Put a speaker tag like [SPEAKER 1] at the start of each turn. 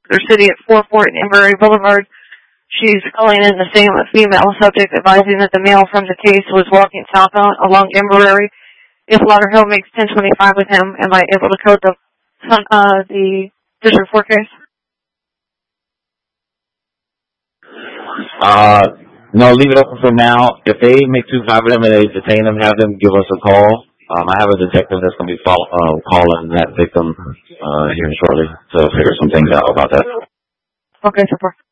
[SPEAKER 1] their city at 4 Fort Danbury Boulevard. She's calling in the same female subject, advising that the male from the case was walking southbound along Danbury. If Lauderhill makes 1025 with him, am I able to code the District 4 case?
[SPEAKER 2] No, leave it open for now. If they make 2-5 of them and they detain them, have them give us a call. I have a detective that's going to be calling that victim here shortly to figure some things out about that.
[SPEAKER 1] Okay, super.